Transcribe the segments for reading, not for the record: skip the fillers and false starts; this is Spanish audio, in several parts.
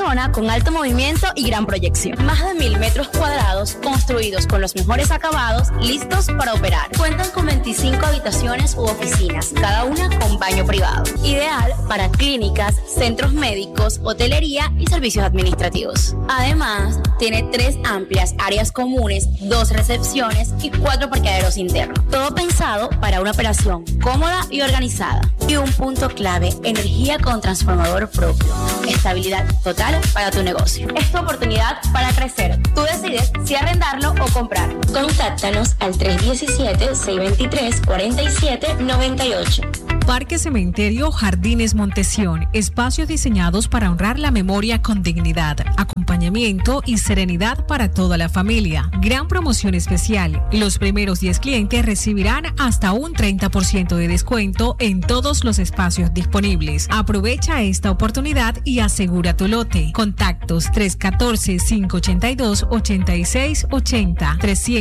zona con alto movimiento y gran proyección. Más de 1,000 metros cuadrados construidos con los mejores acabados, listos para operar. Cuentan con 25 habitaciones u oficinas, cada una con baño privado. Ideal para clínicas, centros médicos, hotelería y servicios administrativos. Además, tiene 3 amplias áreas comunes, 2 recepciones y 4 parqueaderos internos. Todo pensado para una operación cómoda y organizada. Y un punto clave, energía con transformador propio. Estabilidad total para tu negocio. Es tu oportunidad para crecer. Tú decides si arrendarlo o comprar. Contáctanos al 317-623-4798. Parque Cementerio Jardines Montesión, espacios diseñados para honrar la memoria con dignidad, acompañamiento y serenidad para toda la familia. Gran promoción especial. Los primeros 10 clientes recibirán hasta un 30% de descuento en todos los espacios disponibles. Aprovecha esta oportunidad y asegura tu lote. Contactos 314-582-8680,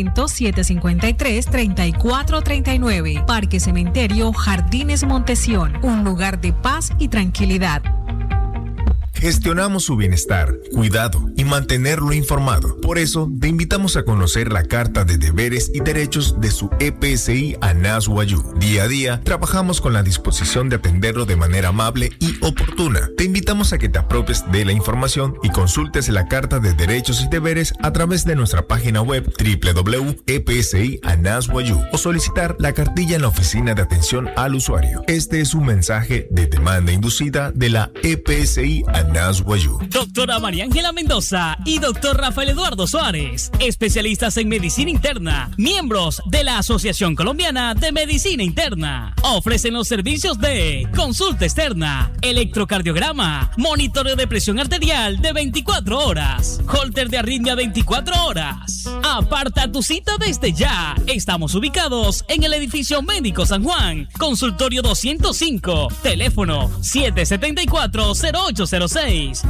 300-753-3439. Parque Cementerio Jardines Montesión, un lugar de paz y tranquilidad. Gestionamos su bienestar, cuidado y mantenerlo informado. Por eso, te invitamos a conocer la Carta de Deberes y Derechos de su EPSI ANAS Wayuu. Día a día, trabajamos con la disposición de atenderlo de manera amable y oportuna. Te invitamos a que te apropies de la información y consultes la Carta de Derechos y Deberes a través de nuestra página web www.epsi-anas-wayuu o solicitar la cartilla en la Oficina de Atención al Usuario. Este es un mensaje de demanda inducida de la EPSI ANAS Wayuu. Doctora María Ángela Mendoza y doctor Rafael Eduardo Suárez, especialistas en medicina interna, miembros de la Asociación Colombiana de Medicina Interna. Ofrecen los servicios de consulta externa, electrocardiograma, monitoreo de presión arterial de 24 horas, holter de arritmia 24 horas. Aparta tu cita desde ya. Estamos ubicados en el edificio Médico San Juan, consultorio 205, teléfono 774-0806.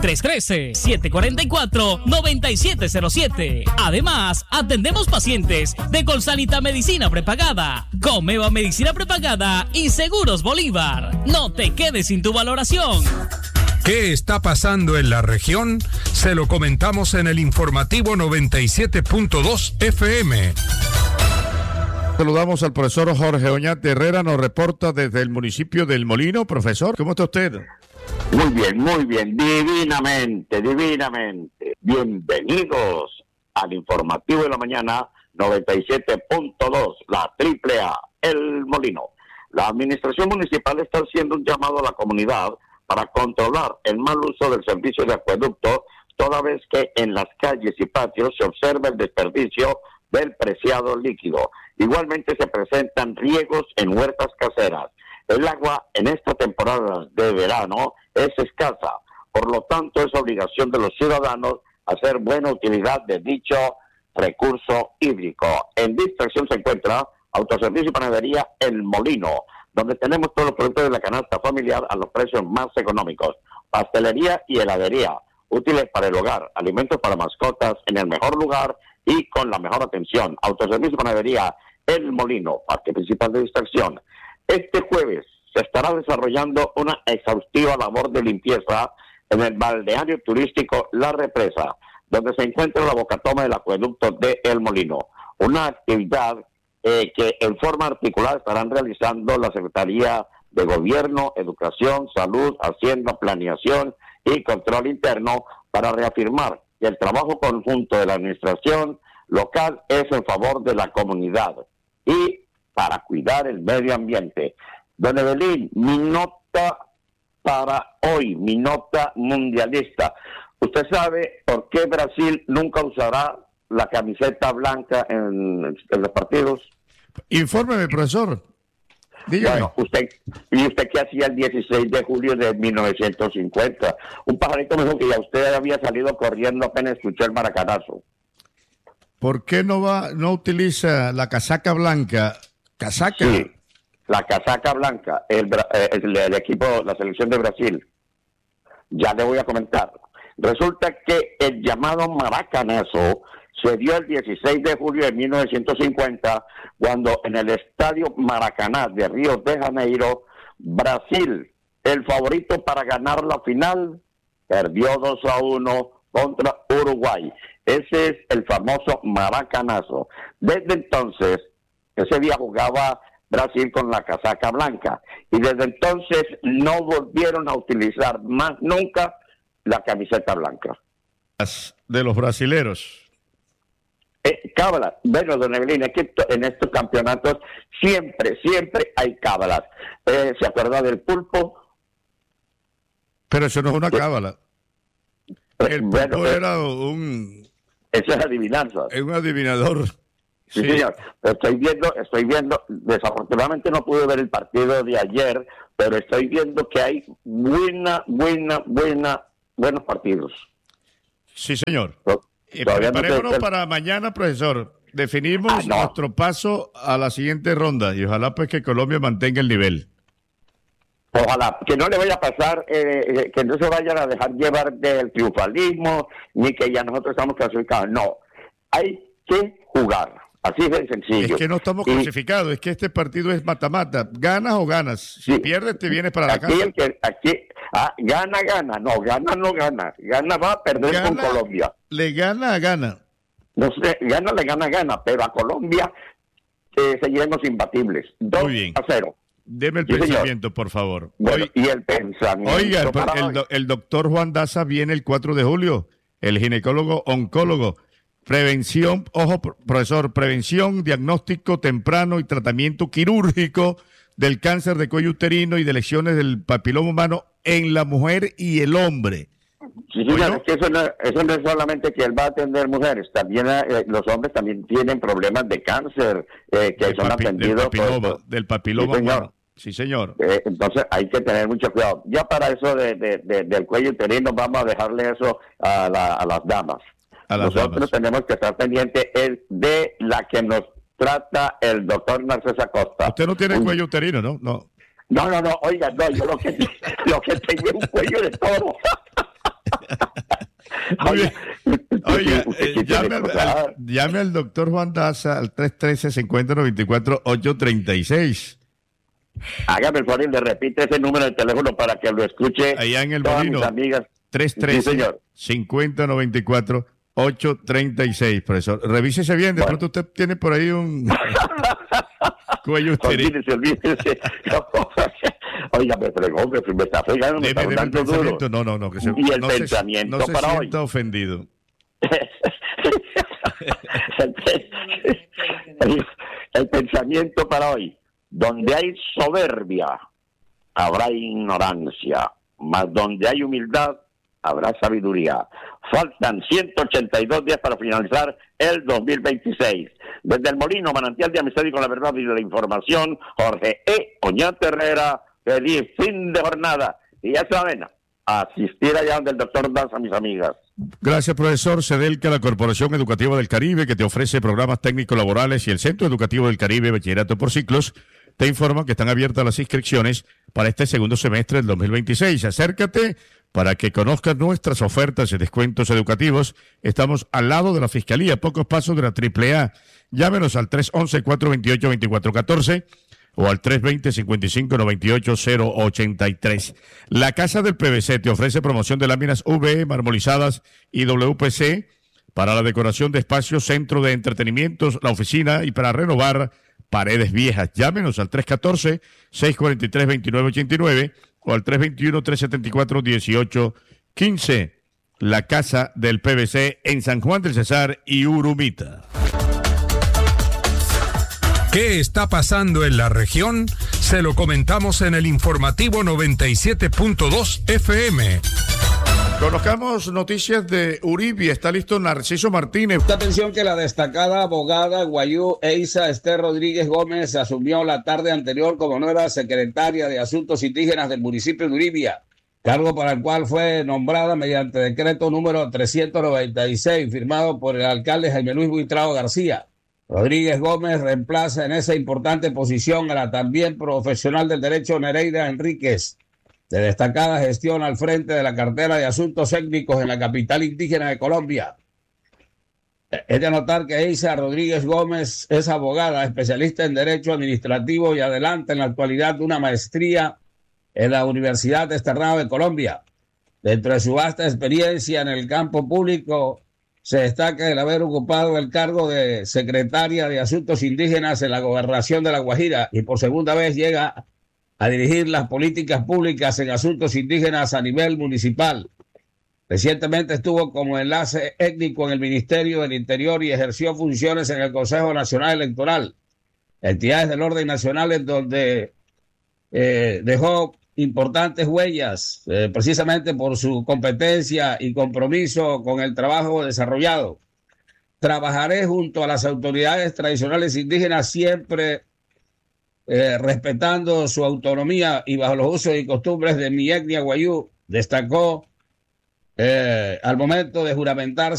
313-744-9707. Además, atendemos pacientes de Colsanita Medicina Prepagada, Comeva Medicina Prepagada y Seguros Bolívar. No te quedes sin tu valoración. ¿Qué está pasando en la región? Se lo comentamos en el informativo 97.2 FM. Saludamos al profesor Jorge Oñate Herrera, nos reporta desde el municipio del Molino. Profesor, ¿cómo está usted? Muy bien, divinamente. Bienvenidos al informativo de la mañana 97.2, la AAA, El Molino. La administración municipal está haciendo un llamado a la comunidad para controlar el mal uso del servicio de acueducto, toda vez que en las calles y patios se observa el desperdicio del preciado líquido. Igualmente se presentan riegos en huertas caseras. El agua en esta temporada de verano es escasa, por lo tanto es obligación de los ciudadanos hacer buena utilidad de dicho recurso hídrico. En distracción se encuentra Autoservicio y Panadería El Molino, donde tenemos todos los productos de la canasta familiar a los precios más económicos. Pastelería y heladería, útiles para el hogar, alimentos para mascotas en el mejor lugar y con la mejor atención. Autoservicio y Panadería El Molino, parque principal de distracción. Este jueves se estará desarrollando una exhaustiva labor de limpieza en el balneario turístico La Represa, donde se encuentra la bocatoma del acueducto de El Molino. Una actividad que en forma articulada estarán realizando la Secretaría de Gobierno, Educación, Salud, Hacienda, Planeación y Control Interno para reafirmar que el trabajo conjunto de la administración local es en favor de la comunidad y para cuidar el medio ambiente. Don Evelyn, mi nota para hoy, mi nota mundialista. ¿Usted sabe por qué Brasil nunca usará la camiseta blanca en los partidos? Infórmeme, profesor. Dígame. Bueno, ¿usted qué hacía el 16 de julio de 1950? Un pajarito me dijo que ya usted había salido corriendo apenas escuchó el maracanazo. ¿Por qué no utiliza la casaca blanca? ¿Casaca? Sí, la casaca blanca, el equipo, la selección de Brasil. Ya le voy a comentar. Resulta que el llamado maracanazo se dio el 16 de julio de 1950, cuando en el estadio Maracaná de Río de Janeiro, Brasil, el favorito para ganar la final, perdió 2-1 contra Uruguay. Ese es el famoso maracanazo. Desde entonces, ese día jugaba Brasil con la casaca blanca, y desde entonces no volvieron a utilizar más nunca la camiseta blanca. De los brasileros. Cábalas. Bueno, don Evelyn, es que en estos campeonatos siempre hay cábalas. ¿Se acuerda del pulpo? Pero eso no es una cábala. El pulpo era eso es adivinanza. Es un adivinador. Sí, señor. Estoy viendo, desafortunadamente no pude ver el partido de ayer, pero estoy viendo que hay buenos partidos. Sí, señor. Preparémonos para mañana, profesor. Definimos nuestro paso a la siguiente ronda y ojalá pues que Colombia mantenga el nivel. Ojalá, que no le vaya a pasar, que no se vayan a dejar llevar del triunfalismo, ni que ya nosotros estamos clasificados. No, hay que jugar. Así es de sencillo. Es que no estamos clasificados, es que este partido es mata-mata. ¿Ganas o ganas? Si pierdes, te vienes para la casa. Gana. No gana. Gana va a perder con Colombia. Le gana a Gana. No sé, gana, pero a Colombia seguiremos imbatibles. 2-0. Deme el pensamiento, señor. Por favor. Bueno, y el pensamiento. Oiga, el doctor Juan Daza viene el 4 de julio, el ginecólogo oncólogo. Prevención, ojo, profesor, prevención, diagnóstico temprano y tratamiento quirúrgico del cáncer de cuello uterino y de lesiones del papiloma humano en la mujer y el hombre. Sí, señor, es que eso no es solamente que él va a atender mujeres, también los hombres también tienen problemas de cáncer que son atendidos del papiloma humano. Sí, señor. Entonces hay que tener mucho cuidado. Ya para eso del cuello uterino vamos a dejarle eso a las damas. Nosotros tenemos que estar pendientes de la que nos trata el doctor Narciso Acosta. Usted no tiene cuello uterino, ¿no? No, oiga, yo lo que tengo es un cuello de toro. Oiga, llame al doctor Juan Daza al 313-5094-836. Hágame el favor y le repite ese número de teléfono para que lo escuche allá en el todas Molino. Mis amigas. 313-5094-836, profesor. Revísese bien, de pronto usted tiene por ahí un cuello uterino. Olvídese. Oiga, me está fregando, me está dando duro. No, que y el pensamiento para hoy. No se sienta ofendido. El pensamiento para hoy. Donde hay soberbia, habrá ignorancia, mas donde hay humildad, habrá sabiduría. Faltan 182 días para finalizar el 2026. Desde el Molino, manantial de amistad y con la verdad y de la información, Jorge Oñate Herrera, feliz fin de jornada. Y ya saben, asistir allá donde el doctor Daza, mis amigas. Gracias, profesor. Cedelca, la Corporación Educativa del Caribe, que te ofrece programas técnicos laborales, y el Centro Educativo del Caribe, Bachillerato por Ciclos, te informa que están abiertas las inscripciones para este segundo semestre del 2026. Acércate para que conozcas nuestras ofertas y descuentos educativos. Estamos al lado de la Fiscalía, pocos pasos de la AAA. Llámenos al 311-428-2414 o al 320-5598-083. La Casa del PVC te ofrece promoción de láminas UV, marmolizadas y WPC para la decoración de espacios, centro de entretenimientos, la oficina y para renovar paredes viejas. Llámenos al 314-643-2989 o al 321-374-1815. La Casa del PVC en San Juan del Cesar y Urumita. ¿Qué está pasando en la región? Se lo comentamos en el informativo 97.2 FM. Conozcamos noticias de Uribe. Está listo Narciso Martínez. Esta atención que la destacada abogada guayú Eiza Esther Rodríguez Gómez asumió la tarde anterior como nueva secretaria de Asuntos Indígenas del municipio de Uribia, cargo para el cual fue nombrada mediante decreto número 396, firmado por el alcalde Jaime Luis Buitrao García. Rodríguez Gómez reemplaza en esa importante posición a la también profesional del derecho Nereida Enríquez, de destacada gestión al frente de la cartera de Asuntos Étnicos en la capital indígena de Colombia. Es de notar que Eiza Rodríguez Gómez es abogada, especialista en Derecho Administrativo y adelante en la actualidad de una maestría en la Universidad Externado de Colombia. Dentro de su vasta experiencia en el campo público, se destaca el haber ocupado el cargo de secretaria de Asuntos Indígenas en la Gobernación de La Guajira y por segunda vez llega a dirigir las políticas públicas en asuntos indígenas a nivel municipal. Recientemente estuvo como enlace étnico en el Ministerio del Interior y ejerció funciones en el Consejo Nacional Electoral, entidades del orden nacional en donde dejó importantes huellas, precisamente por su competencia y compromiso con el trabajo desarrollado. Trabajaré junto a las autoridades tradicionales indígenas siempre respetando su autonomía y bajo los usos y costumbres de mi etnia wayú, destacó al momento de juramentarse